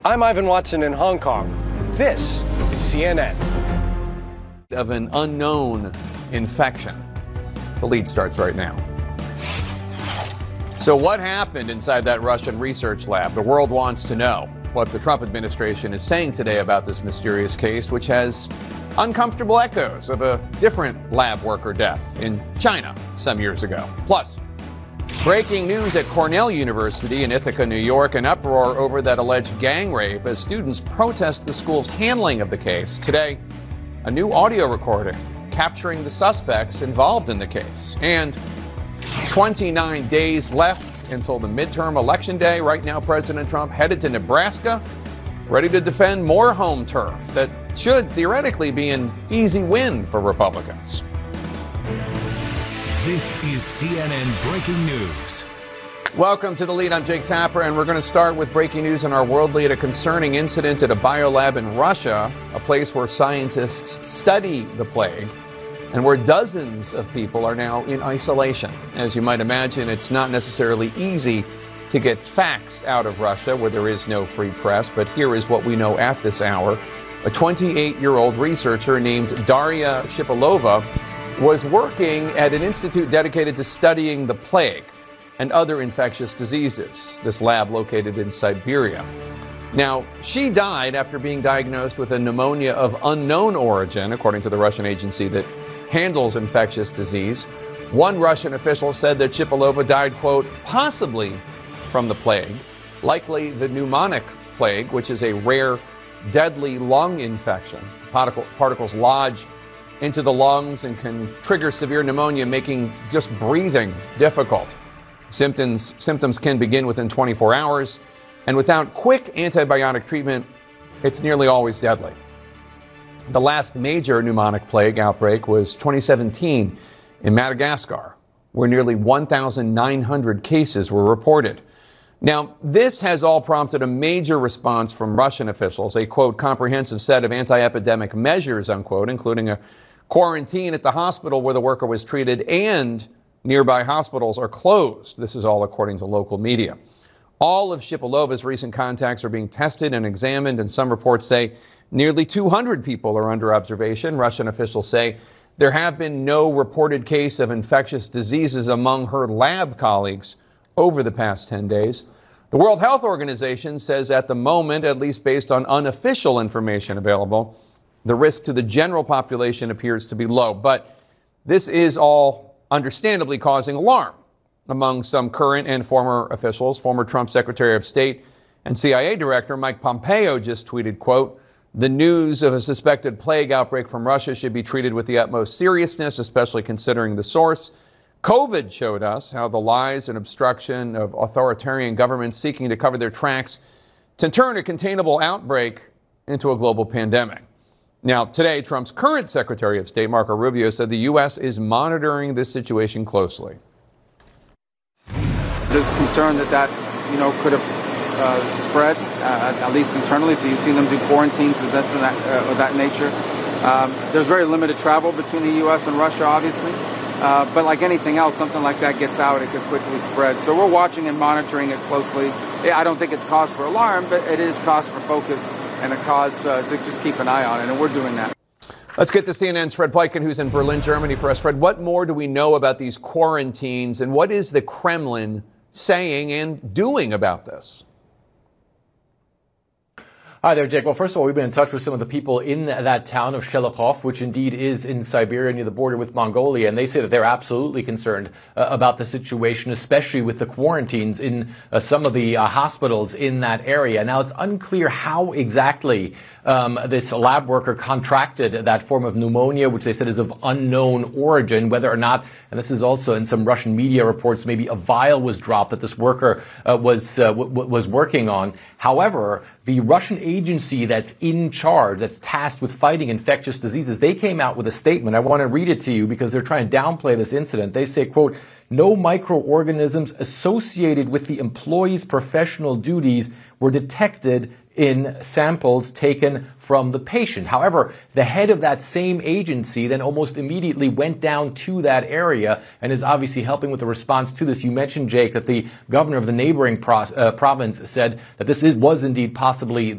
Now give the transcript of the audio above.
I'm Ivan Watson in Hong Kong. This is CNN. Of an unknown infection. The lead starts right now. So what happened inside that Russian research lab? The world wants to know what the Trump administration is saying today about this mysterious case, which has uncomfortable echoes of a different lab worker death in China some years ago. Plus, breaking news at Cornell University in Ithaca, New York, an uproar over that alleged gang rape as students protest the school's handling of the case. Today, a new audio recording capturing the suspects involved in the case. And 29 days left until the midterm election day. Right now, President Trump headed to Nebraska, ready to defend more home turf that should theoretically be an easy win for Republicans. This is CNN Breaking News. Welcome to The Lead. I'm Jake Tapper, and we're going to start with breaking news in our world lead, a concerning incident at a biolab in Russia, a place where scientists study the plague, and where dozens of people are now in isolation. As you might imagine, it's not necessarily easy to get facts out of Russia, where there is no free press, but here is what we know at this hour. A 28-year-old researcher named Daria Shipilova was working at an institute dedicated to studying the plague and other infectious diseases, this lab located in Siberia. Now, she died after being diagnosed with a pneumonia of unknown origin, according to the Russian agency that handles infectious disease. One Russian official said that Shipilova died, quote, possibly from the plague, likely the pneumonic plague, which is a rare, deadly lung infection. Particles lodge into the lungs and can trigger severe pneumonia, making just breathing difficult. Symptoms can begin within 24 hours, and without quick antibiotic treatment, it's nearly always deadly. The last major pneumonic plague outbreak was 2017 in Madagascar, where nearly 1,900 cases were reported. Now, this has all prompted a major response from Russian officials, a, quote, comprehensive set of anti-epidemic measures, unquote, including a quarantine at the hospital where the worker was treated, and nearby hospitals are closed. This is all according to local media. All of Shipilova's recent contacts are being tested and examined, and some reports say nearly 200 people are under observation. Russian officials say there have been no reported case of infectious diseases among her lab colleagues over the past 10 days. The World Health Organization says at the moment, at least based on unofficial information available, the risk to the general population appears to be low. But this is all understandably causing alarm among some current and former officials. Former Trump Secretary of State and CIA Director Mike Pompeo just tweeted, quote, the news of a suspected plague outbreak from Russia should be treated with the utmost seriousness, especially considering the source. COVID showed us how the lies and obstruction of authoritarian governments seeking to cover their tracks to turn a containable outbreak into a global pandemic. Now, today, Trump's current Secretary of State, Marco Rubio, said the U.S. is monitoring this situation closely. There's concern that could have spread, at least internally. So you've seen them do quarantines of that nature. There's very limited travel between the U.S. and Russia, obviously. But like anything else, something like that gets out, it could quickly spread. So we're watching and monitoring it closely. I don't think it's cause for alarm, but it is cause for focus and a cause to just keep an eye on it, and we're doing that. Let's get to CNN's Fred Pleitgen, who's in Berlin, Germany for us. Fred, what more do we know about these quarantines, and what is the Kremlin saying and doing about this? Hi there, Jake. Well, first of all, we've been in touch with some of the people in that town of Shelekhov, which indeed is in Siberia near the border with Mongolia, and they say that they're absolutely concerned about the situation, especially with the quarantines in some of the hospitals in that area. Now, it's unclear how exactly this lab worker contracted that form of pneumonia, which they said is of unknown origin, whether or not, and this is also in some Russian media reports, maybe a vial was dropped that this worker was working on. However, the Russian agency that's in charge, that's tasked with fighting infectious diseases, they came out with a statement. I want to read it to you because they're trying to downplay this incident. They say, quote, no microorganisms associated with the employee's professional duties were detected in samples taken from the patient. However, the head of that same agency then almost immediately went down to that area and is obviously helping with the response to this. You mentioned, Jake, that the governor of the neighboring province said that this was indeed possibly